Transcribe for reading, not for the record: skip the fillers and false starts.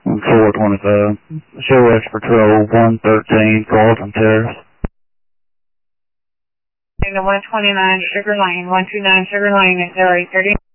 425. SOS Patrol 113, Carlton Terrace. And the 129 Sugar Lane, 129 Sugar Lane at 0830.